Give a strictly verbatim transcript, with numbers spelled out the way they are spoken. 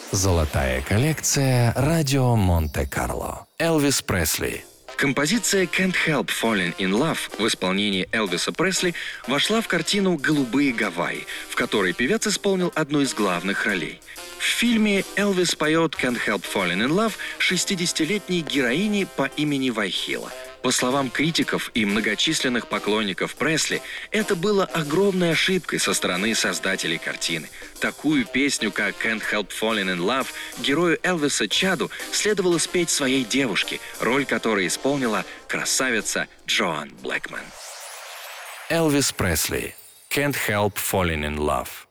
Золотая коллекция «Радио Монте-Карло». Элвис Пресли. Композиция «Can't Help Falling in Love» в исполнении Элвиса Пресли вошла в картину «Голубые Гавайи», в которой певец исполнил одну из главных ролей. В фильме Элвис поет «Can't Help Falling in Love» шестидесятилетней героине по имени Вайхила. По словам критиков и многочисленных поклонников Пресли, это было огромной ошибкой со стороны создателей картины. Такую песню, как «Can't Help Falling in Love», герою Элвиса Чаду следовало спеть своей девушке, роль которой исполнила красавица Джоан Блэкман. Элвис Пресли. «Can't Help Falling in Love».